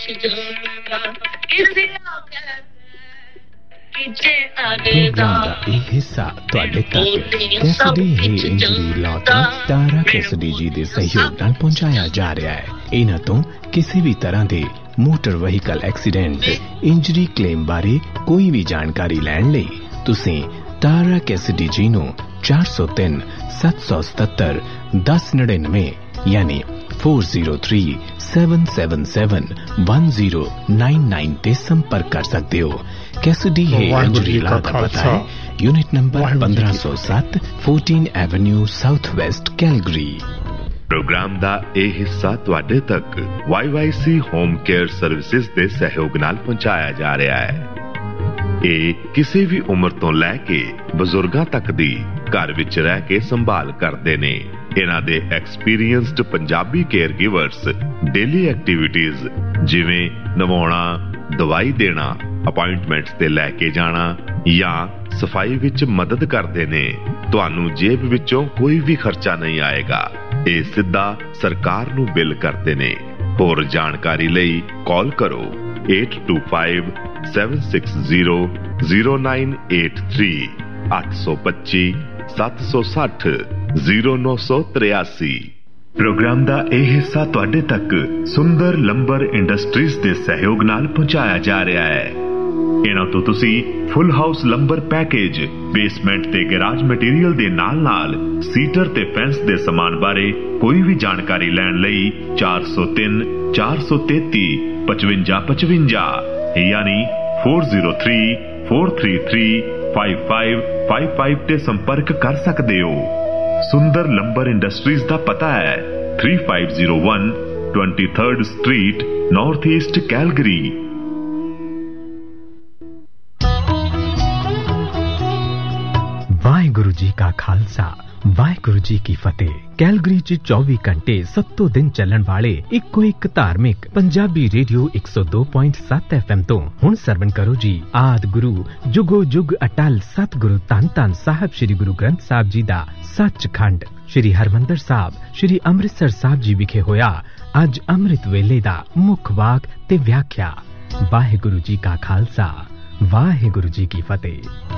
Programme का ਇਹ ਹਿੱਸਾ ਤੁਹਾਡੇ ਤੱਕ ਕੈਸਡੀ ਹੀ ਇੰਜਰੀ ਲਾਅ ਤੋਂ ਤਾਰਾ ਕੈਸਡੀ ਜੀ ਦੇ ਸਹਿਯੋਗ ਨਾਲ ਪਹੁੰਚਾਇਆ ਜਾ ਰਿਹਾ ਹੈ। ਇਹਨਾਂ ਤੋਂ ਕਿਸੇ ਵੀ ਤਰ੍ਹਾਂ ਦੇ motor vehicle accident injury claim ਬਾਰੇ ਕੋਈ ਵੀ ਜਾਣਕਾਰੀ ਲੈਣ ਲਈ ਤੁਸੀਂ ਤਾਰਾ ਕੈਸਡੀ ਜੀ ਨੂੰ 403 777 1099 यानी 4037771099 ਤੇ ਸੰਪਰਕ ਕਰ ਸਕਦੇ ਹੋ। कैसिडी है इंजरी लॉ का पता है unit number 1507 14 Avenue south west Calgary. Programme ਦਾ ਇਹ ਹਿੱਸਾ ਤੁਹਾਡੇ ਤੱਕ YYC ਹੋਮ ਕੇਅਰ ਸਰਵਿਸਿਜ਼ ਦੇ ਸਹਿਯੋਗ ਨਾਲ ਪਹੁੰਚਾਇਆ ਜਾ ਰਿਹਾ ਹੈ। ਇਹ ਕਿਸੇ ਵੀ ਉਮਰ ਤੋਂ ਲੈ ਕੇ ਬਜ਼ੁਰਗਾਂ ਤੱਕ ਦੀ ਘਰ ਵਿੱਚ ਰਹਿ ਕੇ ਸੰਭਾਲ ਕਰਦੇ ਨੇ। ਇਹਨਾਂ ਦੇ experienced Punjabi care ਗਿਵਰਸ daily activities ਜਿਵੇਂ ਨਵਾਉਣਾ, ਦਵਾਈ ਦੇਣਾ, ਅਪਾਇੰਟਮੈਂਟਸ ਤੇ ਲੈ ਕੇ ਜਾਣਾ ਜਾਂ ਸਫਾਈ ਵਿੱਚ ਮਦਦ ਕਰਦੇ ਨੇ। ਤੁਹਾਨੂੰ ਜੇਬ ਵਿੱਚੋਂ ਕੋਈ ਵੀ ਖਰਚਾ ਨਹੀਂ ਆਏਗਾ। ਇਹ ਸਿੱਧਾ ਸਰਕਾਰ ਨੂੰ ਬਿੱਲ ਕਰਦੇ ਨੇ। ਹੋਰ ਜਾਣਕਾਰੀ ਲਈ ਕਾਲ ਕਰੋ 8257600983 825 760 0983। ਪ੍ਰੋਗਰਾਮ ਦਾ ਇਹ ਹਿੱਸਾ ਤੁਹਾਡੇ ਤੱਕ ਸੁੰਦਰ ਲੰਬਰ ਇੰਡਸਟਰੀਜ਼ ਦੇ ਸਹਿਯੋਗ ਨਾਲ ਪਹੁੰਚਾਇਆ ਜਾ ਰਿਹਾ ਹੈ। ਇਹਨਾਂ ਤੋਂ ਤੁਸੀਂ ਫੁੱਲ ਹਾਊਸ ਲੰਬਰ ਪੈਕੇਜ, ਬੇਸਮੈਂਟ ਤੇ ਗੈਰਾਜ ਮਟੀਰੀਅਲ ਦੇ ਨਾਲ-ਨਾਲ ਸੀਟਰ ਤੇ ਫੈਂਸ ਦੇ ਸਮਾਨ ਬਾਰੇ ਕੋਈ ਵੀ ਜਾਣਕਾਰੀ ਲੈਣ ਲਈ 403 433 5555 ਯਾਨੀ 403 433 5555 ਤੇ ਸੰਪਰਕ ਕਰ ਸਕਦੇ ਹੋ। ਸੁੰਦਰ ਲੰਬਰ ਇੰਡਸਟਰੀਜ਼ ਦਾ ਪਤਾ ਹੈ 3501 23rd street, north East Calgary. Waheguru ji ਕਾ ਖਾਲਸਾ, ਵਾਹਿਗੁਰੂ ਜੀ ਕੀ ਫਤਿਹ। ਕੈਲਗਰੀ 'ਚ 24 ਘੰਟੇ 7 ਦਿਨ ਚੱਲਣ ਵਾਲੇ ਇੱਕੋ ਇੱਕ ਧਾਰਮਿਕ ਪੰਜਾਬੀ ਰੇਡੀਓ 102.7 FM ਤੋਂ ਹੁਣ ਸਰਵਣ ਕਰੋ ਜੀ ਆਦ ਗੁਰੂ ਜੁਗੋ ਜੁਗ ਅਟਲ ਸਤਿਗੁਰੂ ਧੰਨ ਧੰਨ ਸਾਹਿਬ ਸ੍ਰੀ ਗੁਰੂ ਗ੍ਰੰਥ ਸਾਹਿਬ ਜੀ ਦਾ ਸੱਚਖੰਡ ਸ੍ਰੀ ਹਰਮੰਦਰ ਸਾਹਿਬ ਸ੍ਰੀ ਅੰਮ੍ਰਿਤਸਰ ਸਾਹਿਬ ਜੀ ਵਿਖੇ ਹੋਇਆ ਅੱਜ ਅੰਮ੍ਰਿਤ ਵੇਲੇ ਦਾ ਮੁੱਖ ਵਾਕ ਤੇ ਵਿਆਖਿਆ। ਵਾਹਿਗੁਰੂ ਜੀ ਕਾ ਖਾਲਸਾ, ਵਾਹਿਗੁਰੂ ਜੀ ਕੀ ਫਤਿਹ।